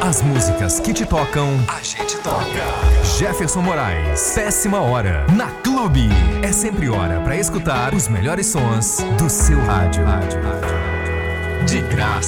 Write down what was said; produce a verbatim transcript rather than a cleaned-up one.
As músicas que te tocam, a gente toca. Jefferson Moraes, Péssima Hora, na Clube. É sempre hora pra escutar os melhores sons do seu rádio. De graça.